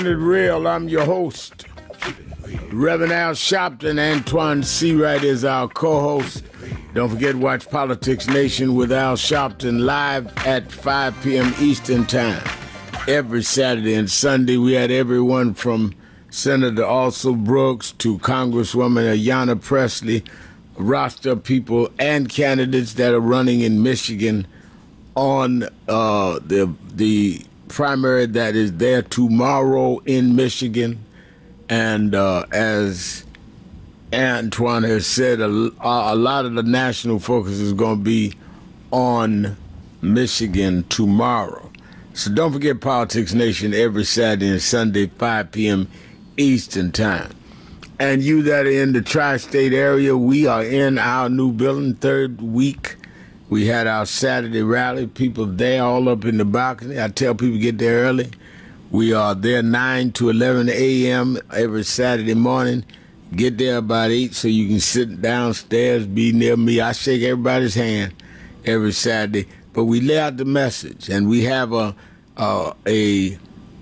Real, I'm your host, Reverend Al Sharpton. Antoine Seawright is our co-host. Don't forget, watch Politics Nation with Al Sharpton live at 5 p.m. Eastern Time. Every Saturday and Sunday, we had everyone from Senator Alsel Brooks to Congresswoman Ayanna Pressley, roster people and candidates that are running in Michigan on the primary that is there tomorrow in Michigan. And as Antoine has said, a lot of the national focus is going to be on Michigan tomorrow. So don't forget Politics Nation every Saturday and Sunday, 5 p.m. Eastern Time. And you that are in the tri-state area, we are in our new building, third week. We had our Saturday rally, people there all up in the balcony. I tell people get there early. We are there 9 to 11 a.m. every Saturday morning. Get there about 8 so you can sit downstairs, be near me. I shake everybody's hand every Saturday. But we lay out the message, and we have a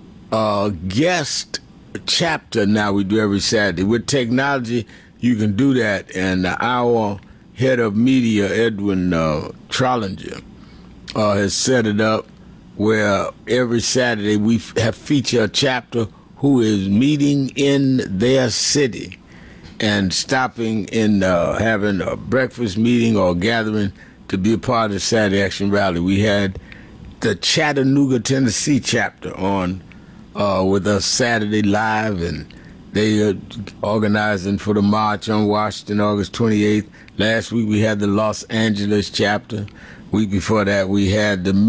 guest chapter now we do every Saturday. With technology, you can do that, and our head of media, Edwin Trollinger, has set it up where every Saturday we have feature a chapter who is meeting in their city and stopping in having a breakfast meeting or gathering to be a part of the Saturday Action Rally. We had the Chattanooga, Tennessee chapter on with us Saturday live, and they are organizing for the march on Washington, August 28th. Last week we had the Los Angeles chapter. Week before that we had the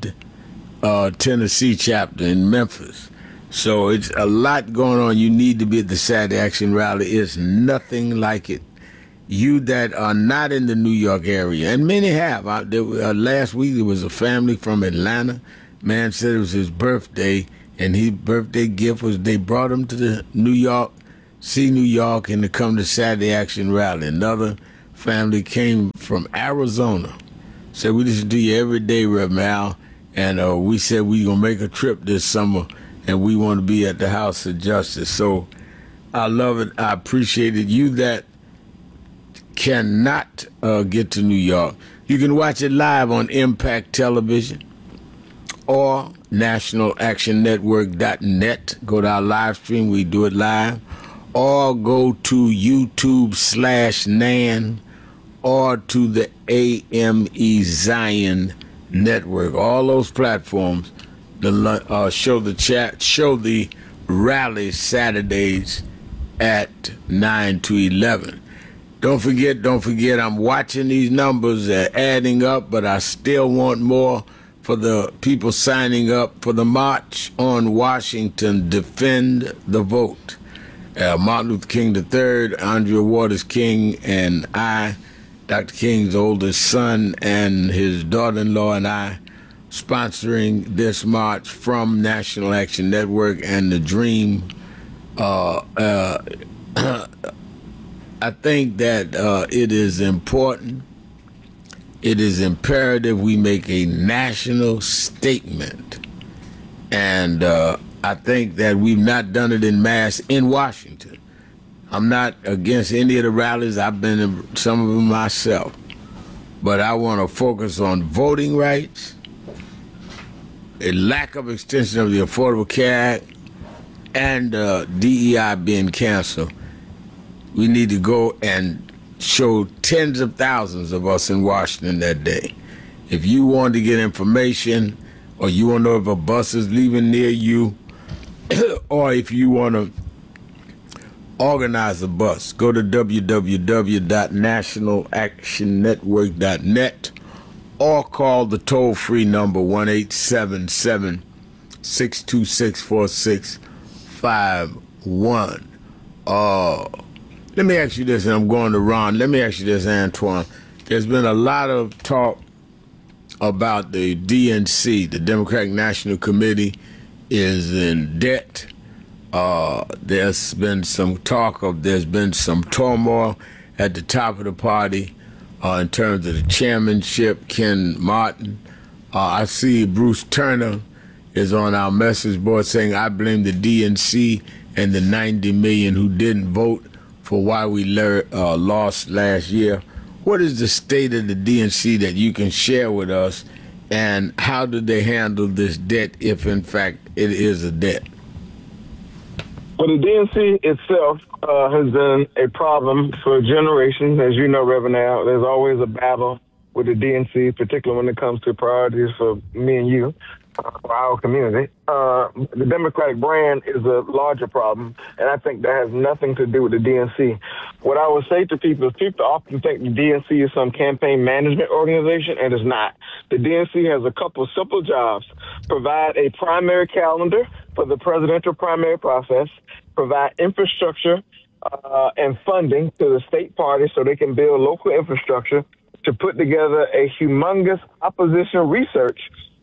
Tennessee chapter in Memphis. So it's a lot going on. You need to be at the Saturday Action Rally. It's nothing like it. You that are not in the New York area, and many have. Last week there was a family from Atlanta. Man said it was his birthday, and his birthday gift was they brought him to the New York, see New York, and to come to Saturday Action Rally. Another family came from Arizona. Said, we listen to you every day, Reverend Al, and we said we going to make a trip this summer, and we want to be at the House of Justice. So I love it. I appreciate it. You that cannot get to New York, you can watch it live on Impact Television or nationalactionnetwork.net. Go to our live stream. We do it live. Or go to YouTube/NAN or to the AME Zion Network. All those platforms show the rally Saturdays at 9 to 11. Don't forget, I'm watching these numbers. They're adding up, but I still want more for the people signing up for the March on Washington. Defend the Vote. Martin Luther King III, Andrea Waters King, and I, Dr. King's oldest son, and his daughter-in-law, and I, sponsoring this march from National Action Network and the Dream. I think that it is important, it is imperative we make a national statement. And I think that we've not done it in mass in Washington. I'm not against any of the rallies. I've been in some of them myself. But I want to focus on voting rights, a lack of extension of the Affordable Care Act, and DEI being canceled. We need to go and show tens of thousands of us in Washington that day. If you want to get information, or you want to know if a bus is leaving near you, or if you want to organize a bus, go to www.nationalactionnetwork.net or call the toll-free number 1-877-626-4651. Let me ask you this, and I'm going to Ron. Let me ask you this, Antoine. There's been a lot of talk about the DNC, the Democratic National Committee, is in debt. There's been some talk of there's been some turmoil at the top of the party in terms of the chairmanship, Ken Martin. I see Bruce Turner is on our message board saying, I blame the DNC and the 90 million who didn't vote for why we lost last year. What is the state of the DNC that you can share with us, and how do they handle this debt if, in fact, it is a debt? Well, the DNC itself has been a problem for generations. As you know, Reverend Al, there's always a battle with the DNC, particularly when it comes to priorities for me and you, for our community. The Democratic brand is a larger problem, and I think that has nothing to do with the DNC. What I would say to people is people often think the DNC is some campaign management organization, and it's not. The DNC has a couple of simple jobs: provide a primary calendar for the presidential primary process, provide infrastructure and funding to the state parties so they can build local infrastructure, to put together a humongous opposition research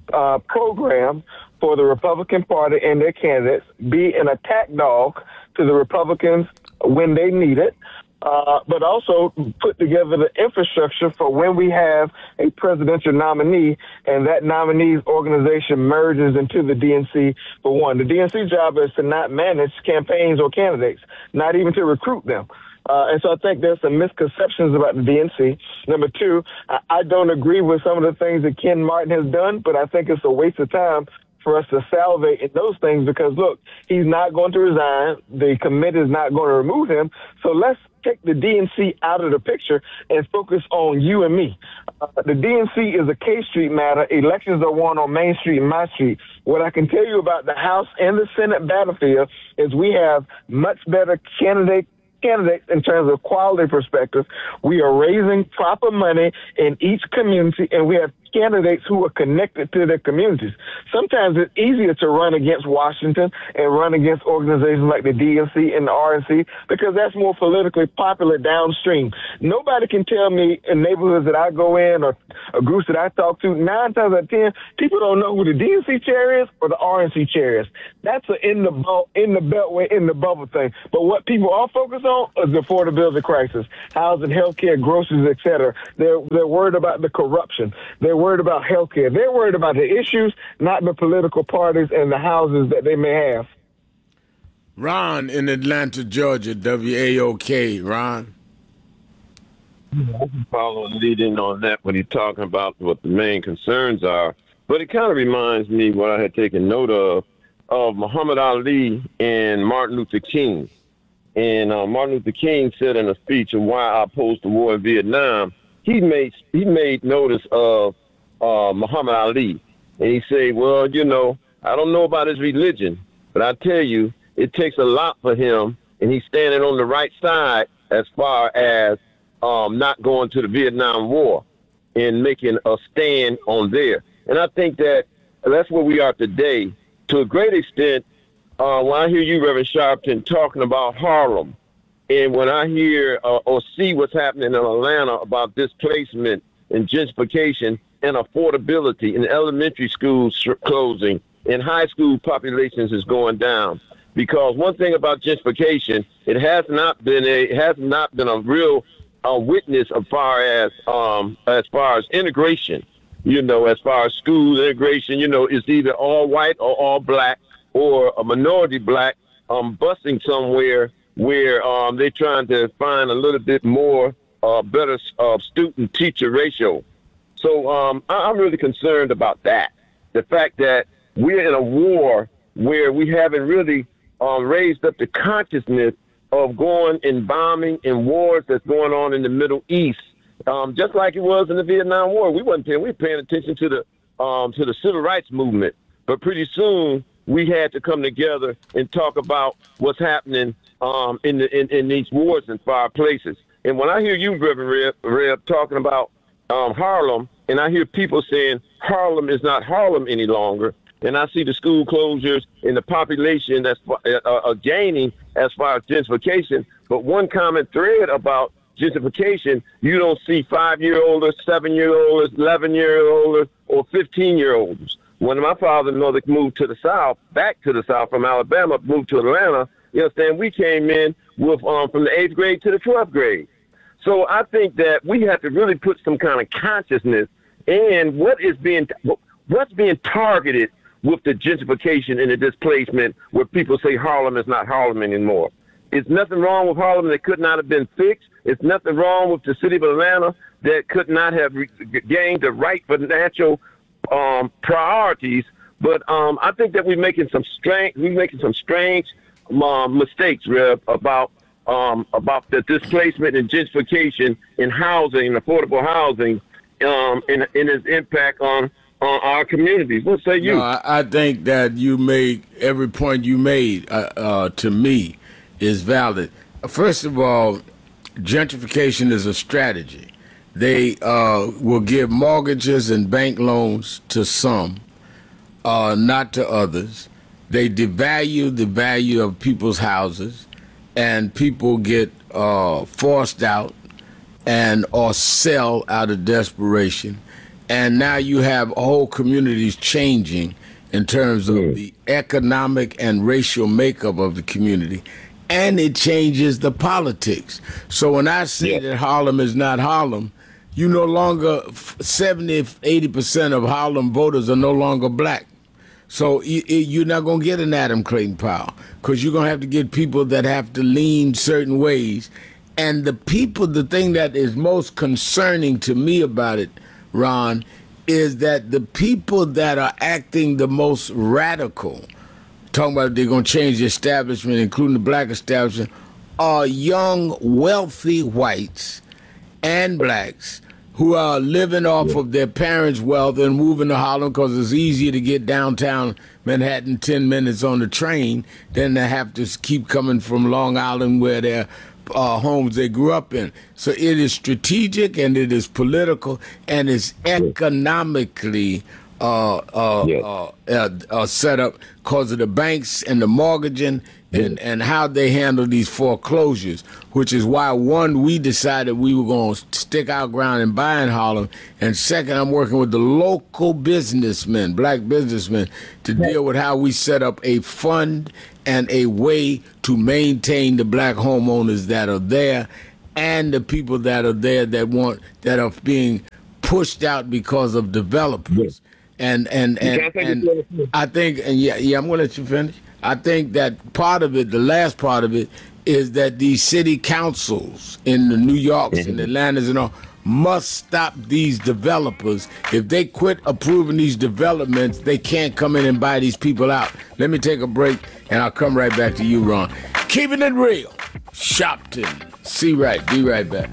program for the Republican Party and their candidates, be an attack dog to the Republicans when they need it, but also put together the infrastructure for when we have a presidential nominee and that nominee's organization merges into the DNC for one. The DNC job is to not manage campaigns or candidates, not even to recruit them. And so I think there's some misconceptions about the DNC. Number two, I don't agree with some of the things that Ken Martin has done, but I think it's a waste of time for us to salivate in those things because, look, he's not going to resign. The committee is not going to remove him. So let's take the DNC out of the picture and focus on you and me. The DNC is a K Street matter. Elections are won on Main Street and my street. What I can tell you about the House and the Senate battlefield is we have much better candidates in terms of quality perspective. We are raising proper money in each community, and we have candidates who are connected to their communities. Sometimes it's easier to run against Washington and run against organizations like the DNC and the RNC because that's more politically popular downstream. Nobody can tell me in neighborhoods that I go in or groups that I talk to, 9 times out of 10, people don't know who the DNC chair is or the RNC chair is. That's an in the beltway, in the bubble thing. But what people are focused on is the affordability crisis, housing, healthcare, groceries, etc. They're worried about the corruption. They're worried about healthcare. They're worried about the issues, not the political parties and the houses that they may have. Ron in Atlanta, Georgia, WAOK. Ron? I can follow and lead in on that when you're talking about what the main concerns are. But it kind of reminds me what I had taken note of Muhammad Ali and Martin Luther King. And Martin Luther King said in a speech of why I opposed the war in Vietnam, he made notice of Muhammad Ali. And he said, well, you know, I don't know about his religion, but I tell you, it takes a lot for him, and he's standing on the right side as far as not going to the Vietnam War and making a stand on there. And I think that that's where we are today. To a great extent, when I hear you, Reverend Sharpton, talking about Harlem, and when I hear or see what's happening in Atlanta about displacement and gentrification and affordability in elementary schools closing and high school populations is going down. Because one thing about gentrification, it has not been a real witness as far as integration. You know, as far as school integration, you know, it's either all white or all black or a minority black busing somewhere where they're trying to find a little bit more better student-teacher ratio. So I'm really concerned about that. The fact that we're in a war where we haven't really raised up the consciousness of going and bombing and wars that's going on in the Middle East, just like it was in the Vietnam War. We were paying attention to the civil rights movement, but pretty soon we had to come together and talk about what's happening in these wars in far places. And when I hear you, Reverend Reb, talking about Harlem, and I hear people saying Harlem is not Harlem any longer, and I see the school closures and the population that's gaining as far as gentrification, but one common thread about gentrification, you don't see 5-year-olds, 7-year-olds, 11-year-olds, or 15-year-olds. When my father and mother moved to the South, back to the South from Alabama, moved to Atlanta, you understand, we came in with from the 8th grade to the 12th grade. So I think that we have to really put some kind of consciousness in what's being targeted with the gentrification and the displacement where people say Harlem is not Harlem anymore. It's nothing wrong with Harlem that could not have been fixed. It's nothing wrong with the city of Atlanta that could not have gained the right financial priorities. But I think that we're making some strange mistakes, Rev, about the displacement and gentrification in housing, affordable housing, and its impact on our communities. What say you? No, I think that you made every point you made to me is valid. First of all, gentrification is a strategy. They will give mortgages and bank loans to some, not to others. They devalue the value of people's houses, and people get forced out and or sell out of desperation. And now you have whole communities changing in terms of the economic and racial makeup of the community. And it changes the politics. So when I say that Harlem is not Harlem, you no longer, 70, 80% of Harlem voters are no longer black. So you're not going to get an Adam Clayton Powell because you're going to have to get people that have to lean certain ways. And the thing that is most concerning to me about it, Ron, is that the people that are acting the most radical, talking about they're going to change the establishment, including the black establishment, are young, wealthy whites and blacks who are living off of their parents' wealth and moving to Harlem because it's easier to get downtown Manhattan 10 minutes on the train than to have to keep coming from Long Island where their homes they grew up in. So it is strategic and it is political and it's economically set up because of the banks and the mortgaging and how they handle these foreclosures, which is why, one, we decided we were going to stick our ground and buy in Harlem, and second, I'm working with the local businessmen, black businessmen, to deal with how we set up a fund and a way to maintain the black homeowners that are there and the people that are there that are being pushed out because of developers. And I think, I'm going to let you finish. I think that part of it, the last part of it, is that these city councils in the New Yorks and Atlantas and all must stop these developers. If they quit approving these developments, they can't come in and buy these people out. Let me take a break, and I'll come right back to you, Ron. Keeping it real. Shopton. C. Wright. Be right back.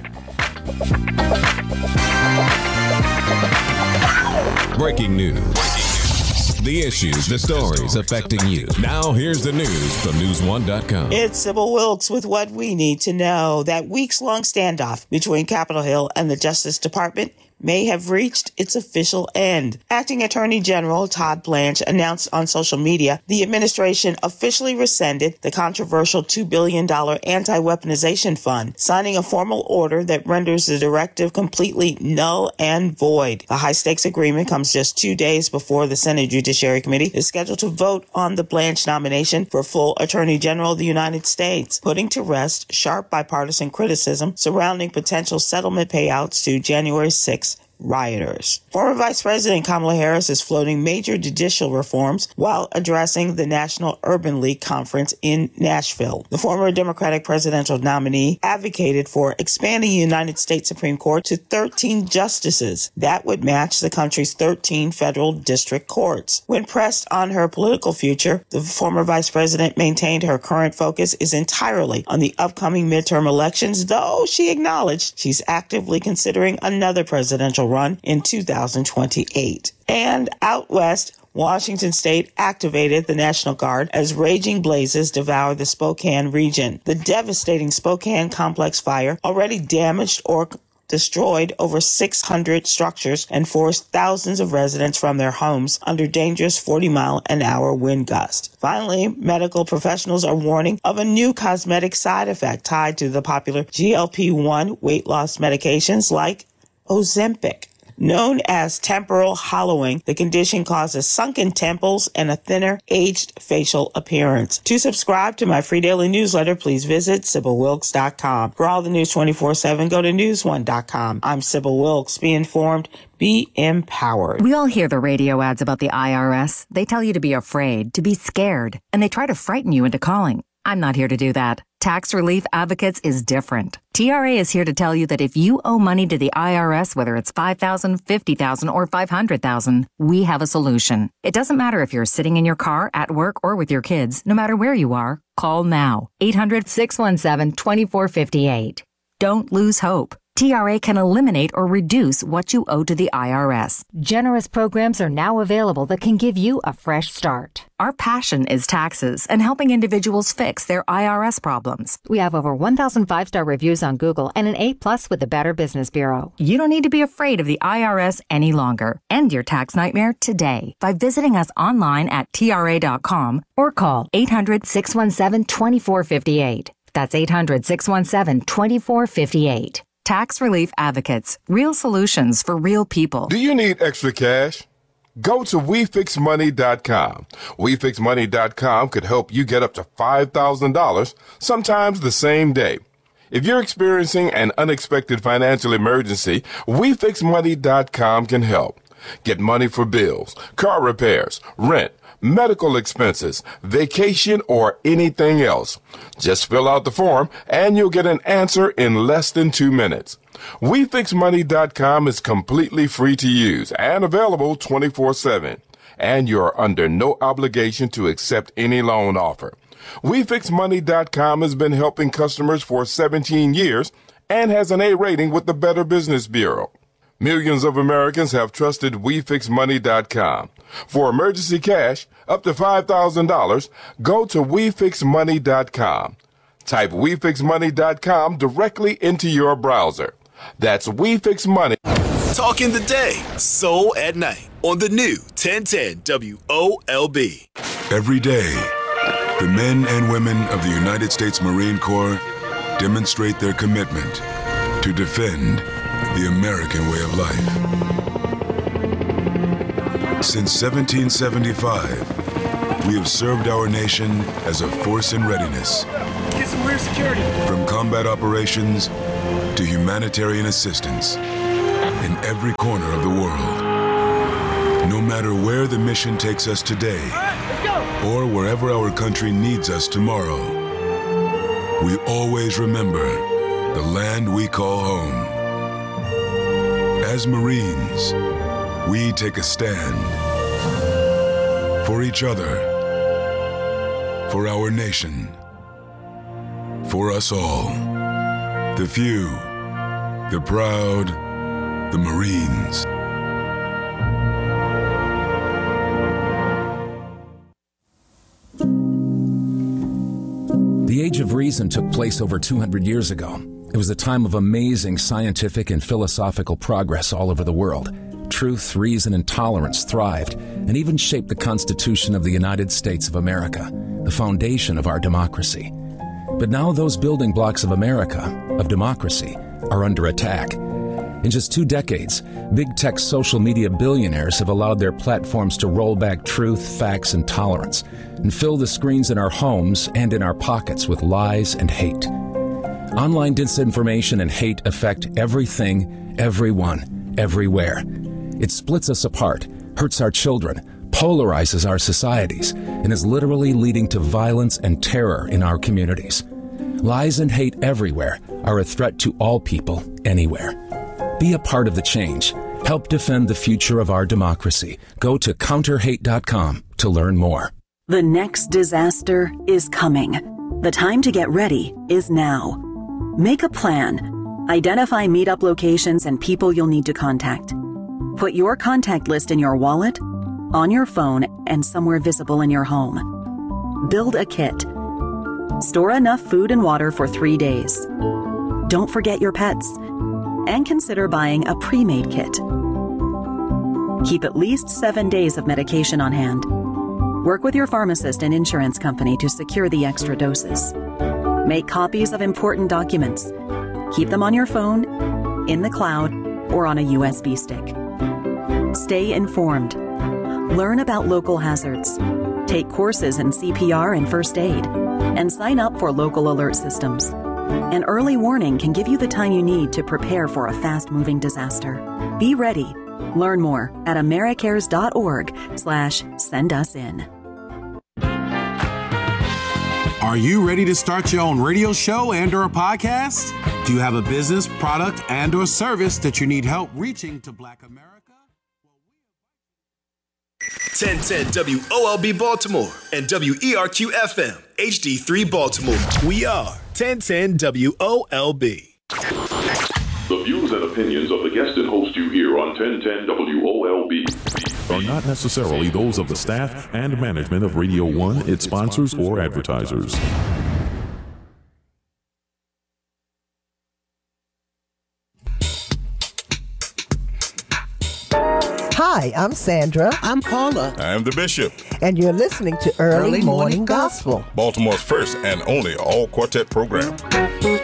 Breaking news. The issues, the stories affecting you. Now here's the news from News1.com. It's Sybil Wilkes with what we need to know. That weeks-long standoff between Capitol Hill and the Justice Department may have reached its official end. Acting Attorney General Todd Blanche announced on social media the administration officially rescinded the controversial $2 billion anti-weaponization fund, signing a formal order that renders the directive completely null and void. The high-stakes agreement comes just 2 days before the Senate Judiciary Committee is scheduled to vote on the Blanche nomination for full Attorney General of the United States, putting to rest sharp bipartisan criticism surrounding potential settlement payouts to January 6th rioters. Former Vice President Kamala Harris is floating major judicial reforms while addressing the National Urban League Conference in Nashville. The former Democratic presidential nominee advocated for expanding the United States Supreme Court to 13 justices. That would match the country's 13 federal district courts. When pressed on her political future, the former vice president maintained her current focus is entirely on the upcoming midterm elections, though she acknowledged she's actively considering another presidential run in 2028. And out west, Washington State activated the National Guard as raging blazes devour the Spokane region. The devastating Spokane complex fire already damaged or destroyed over 600 structures and forced thousands of residents from their homes under dangerous 40-mile-an-hour wind gusts. Finally, medical professionals are warning of a new cosmetic side effect tied to the popular GLP-1 weight loss medications like Ozempic. Known as temporal hollowing, the condition causes sunken temples and a thinner, aged facial appearance. To subscribe to my free daily newsletter, please visit SybylWilkes.com. For all the news 24/7, go to News1.com. I'm Sybil Wilkes. Be informed, be empowered. We all hear the radio ads about the IRS. They tell you to be afraid, to be scared, and they try to frighten you into calling. I'm not here to do that. Tax Relief Advocates is different. TRA is here to tell you that if you owe money to the IRS, whether it's $5,000, $50,000, or $500,000, we have a solution. It doesn't matter if you're sitting in your car, at work, or with your kids. No matter where you are, call now. 800-617-2458. Don't lose hope. TRA can eliminate or reduce what you owe to the IRS. Generous programs are now available that can give you a fresh start. Our passion is taxes and helping individuals fix their IRS problems. We have over 1,000 5-star reviews on Google and an A+ with the Better Business Bureau. You don't need to be afraid of the IRS any longer. End your tax nightmare today by visiting us online at TRA.com or call 800-617-2458. That's 800-617-2458. Tax Relief Advocates. Real solutions for real people. Do you need extra cash? Go to WeFixMoney.com. WeFixMoney.com could help you get up to $5,000, sometimes the same day. If you're experiencing an unexpected financial emergency, WeFixMoney.com can help. Get money for bills, car repairs, rent, medical expenses, vacation, or anything else. Just fill out the form and you'll get an answer in less than 2 minutes. WeFixMoney.com is completely free to use and available 24/7. And you're under no obligation to accept any loan offer. WeFixMoney.com has been helping customers for 17 years and has an A rating with the Better Business Bureau. Millions of Americans have trusted WeFixMoney.com. For emergency cash, up to $5,000, go to WeFixMoney.com. Type WeFixMoney.com directly into your browser. That's WeFixMoney. Talking the day, soul at night, on the new 1010 WOLB. Every day, the men and women of the United States Marine Corps demonstrate their commitment to defend the American way of life. Since 1775, we have served our nation as a force in readiness. Get some rear security. From combat operations to humanitarian assistance in every corner of the world. No matter where the mission takes us today, or wherever our country needs us tomorrow, we always remember the land we call home. As Marines, we take a stand for each other, for our nation, for us all. The few, the proud, the Marines. The Age of Reason took place over 200 years ago. It was a time of amazing scientific and philosophical progress all over the world. Truth, reason, and tolerance thrived and even shaped the Constitution of the United States of America, the foundation of our democracy. But now those building blocks of America, of democracy, are under attack. In just 2 decades, big tech social media billionaires have allowed their platforms to roll back truth, facts, and tolerance, and fill the screens in our homes and in our pockets with lies and hate. Online disinformation and hate affect everything, everyone, everywhere. It splits us apart, hurts our children, polarizes our societies, and is literally leading to violence and terror in our communities. Lies and hate everywhere are a threat to all people, anywhere. Be a part of the change. Help defend the future of our democracy. Go to counterhate.com to learn more. The next disaster is coming. The time to get ready is now. Make a plan. Identify meetup locations and people you'll need to contact. Put your contact list in your wallet, on your phone, and somewhere visible in your home. Build a kit. Store enough food and water for 3 days. Don't forget your pets. And consider buying a pre-made kit. Keep at least 7 days of medication on hand. Work with your pharmacist and insurance company to secure the extra doses. Make copies of important documents. Keep them on your phone, in the cloud, or on a USB stick. Stay informed. Learn about local hazards. Take courses in CPR and first aid. And sign up for local alert systems. An early warning can give you the time you need to prepare for a fast-moving disaster. Be ready. Learn more at americares.org/send-us-in. Are you ready to start your own radio show and/or a podcast? Do you have a business, product, and/or service that you need help reaching to Black America? 1010 WOLB Baltimore and WERQ FM HD3 Baltimore. We are 1010 WOLB. The views and opinions of the guest and host you hear on 1010 WOLB are not necessarily those of the staff and management of Radio 1, its sponsors, or advertisers. Hi, I'm Sandra. I'm Paula. I'm the Bishop. And you're listening to Early Morning Gospel, Baltimore's first and only all-quartet program.